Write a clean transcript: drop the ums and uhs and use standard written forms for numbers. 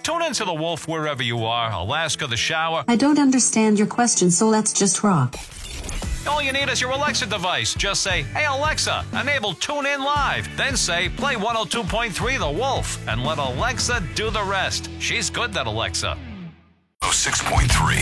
Tune into The Wolf wherever you are, Alaska The Shower. I don't understand your question, so let's just rock. All you need is your Alexa device. Just say, "Hey Alexa, enable Tune In Live." Then say, "Play 102.3 The Wolf," and let Alexa do the rest. She's good, that Alexa. 6.3